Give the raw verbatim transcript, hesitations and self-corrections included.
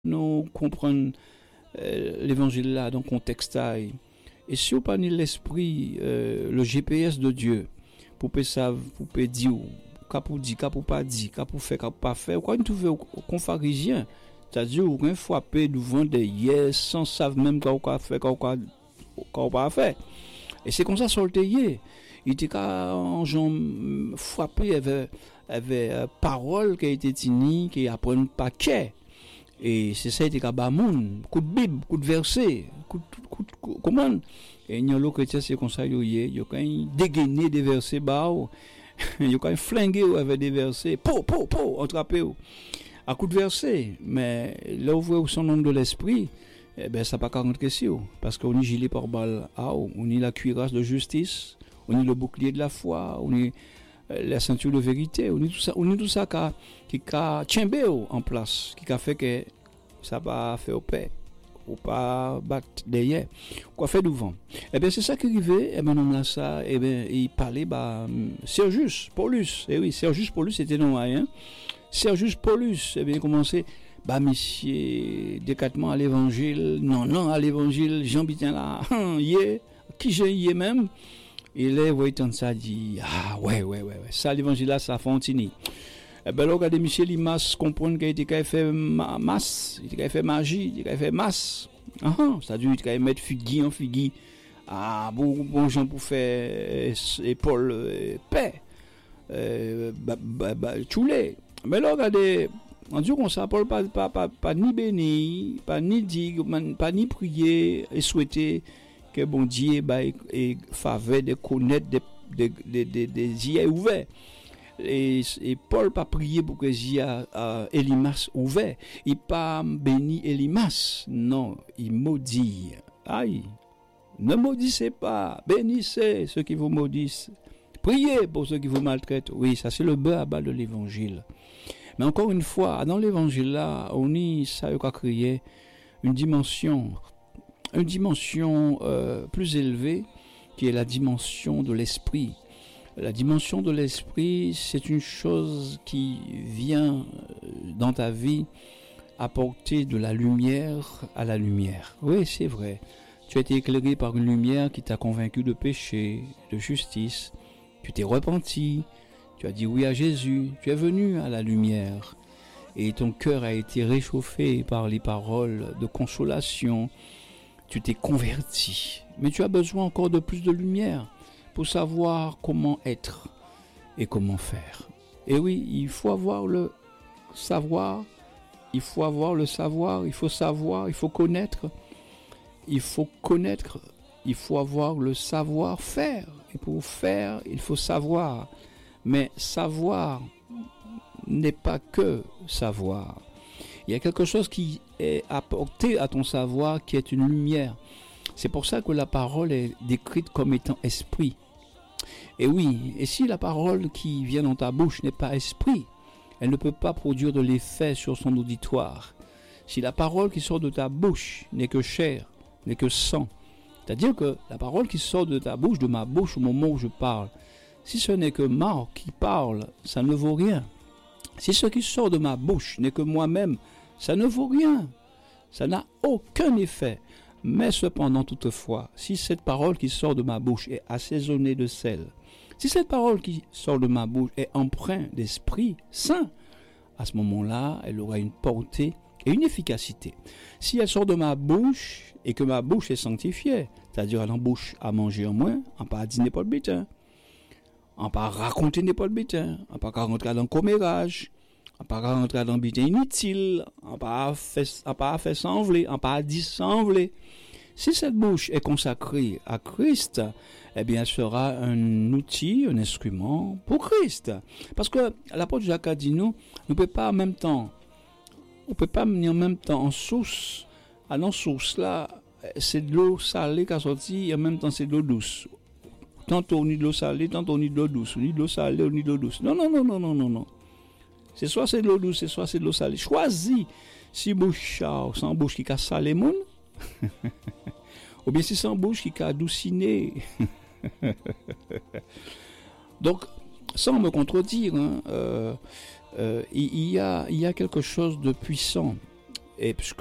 nous comprendre euh, l'évangile là dans le contexte là. Et, et si vous prenez l'esprit, euh, le G P S de Dieu, pour que ça, pour que dire, pour dire, pour pas dire, pour faire, pour pas faire, quand vous trouvez au pharisien, c'est-à-dire vous avez frappé devant des yes sans savoir même quoi on fait, quoi on pas faire. Et c'est comme ça sur le théier. Il était quand j'en frappé avec avec parole qui a été tenue, qui apprend un paquet. Et c'est ça, il était qu'à Bamoun, coup de Bible, coup de verset, coup de, coup de, coup, comment? Et il y a l'autre chrétien, c'est comme ça, il y a quand même dégainé des versets, bah, il y a quand même flingué avec des versets, po, po, po, attrapé, à coup de verset. Mais là, où vous son nom de l'esprit, eh ben, ça n'a pas quarante questions. Parce qu'on est gilet par balle, on est la cuirasse de justice, on est le bouclier de la foi, on est la ceinture de vérité, on est tout ça, on est tout ça qui a tchembé en place, qui a fait que ça va faire au paix, ou pas battre derrière, quoi fait devant. Et bien c'est ça qui arrivait, et bien on a ça, et bien il parlait, bah, Sergius Paulus, et oui, Sergius Paulus était non rien, Sergius Paulus, et bien il commençait, bah, monsieur, décatement à l'évangile, non, non, à l'évangile, Jean Bitin là, yeah, qui j'ai y même. Et là, vous voyez, ça dit, ah, ouais, ouais, ouais, ouais, ça, l'évangile là, ça fontini. Eh ben, là, regardez, Michel Limas comprendre qu'il était qu'à faire masse, il était qu'à faire magie, il était qu'à faire masse. Ah, c'est-à-dire, il était qu'à mettre figui en figui. Ah, bon, bon, gens pour faire épaule, euh, paix, euh, bah, bah, bah, choulé. Mais là, regardez, en disant qu'on ça, Paul, pas, pas, pas, pas ni béni, pas ni dit, pas ni prier et souhaiter que bon Dieu bah, et faveur de connaître des des des des, des yeux ouverts et, et Paul pas prié pour que les yeux euh, Elimas ouverts, il pas béni Elimas, non, il maudit. Aïe, ne maudissez pas, bénissez ceux qui vous maudissent, priez pour ceux qui vous maltraitent. Oui, ça c'est le beurre à bas de l'évangile. Mais encore une fois, dans l'évangile là, on y ça a créé une dimension une dimension euh, plus élevée qui est la dimension de l'esprit. La dimension de l'esprit, c'est une chose qui vient dans ta vie apporter de la lumière à la lumière. Oui, c'est vrai. Tu as été éclairé par une lumière qui t'a convaincu de péché, de justice. Tu t'es repenti. Tu as dit oui à Jésus. Tu es venu à la lumière. Et ton cœur a été réchauffé par les paroles de consolation. Tu t'es converti, mais tu as besoin encore de plus de lumière pour savoir comment être et comment faire. Et oui, il faut avoir le savoir, il faut avoir le savoir, il faut savoir, il faut connaître, il faut connaître, il faut avoir le savoir-faire. Et pour faire, il faut savoir. Mais savoir n'est pas que savoir. Il y a quelque chose qui est apporté à ton savoir qui est une lumière. C'est pour ça que la parole est décrite comme étant esprit. Et oui, et si la parole qui vient dans ta bouche n'est pas esprit, elle ne peut pas produire de l'effet sur son auditoire. Si la parole qui sort de ta bouche n'est que chair, n'est que sang, c'est-à-dire que la parole qui sort de ta bouche, de ma bouche au moment où je parle, si ce n'est que Marc qui parle, ça ne vaut rien. Si ce qui sort de ma bouche n'est que moi-même, ça ne vaut rien. Ça n'a aucun effet. Mais cependant, toutefois, si cette parole qui sort de ma bouche est assaisonnée de sel, si cette parole qui sort de ma bouche est empreinte d'Esprit Saint, à ce moment-là, elle aura une portée et une efficacité. Si elle sort de ma bouche et que ma bouche est sanctifiée, c'est-à-dire elle embouche à manger en moins, en pas à dîner pas de bitin, en pas à raconter n'importe de bitin, en pas à rentrer dans le commérage, en pas à rentrer dans le bitin inutile, en pas à faire sembler, en pas à dissembler. Si cette bouche est consacrée à Christ, eh bien, elle sera un outil, un instrument pour Christ. Parce que l'apôtre Jacques a dit, nous, ne peut pas en même temps, on ne peut pas mener en même temps en source. À la source là, c'est de l'eau salée qui a sorti, et en même temps c'est de l'eau douce. Tantôt on y de l'eau salée, tantôt on y de l'eau douce, on y de l'eau salée, on y de l'eau douce. Non, non, non, non, non, non, non. C'est soit c'est de l'eau douce, c'est soit c'est de l'eau salée. Choisis si bouche sans bouche qui a salé moun, ou bien si sans bouche qui a adouciné. Donc, sans me contredire, hein, euh, euh, il, y a, il y a quelque chose de puissant et puisque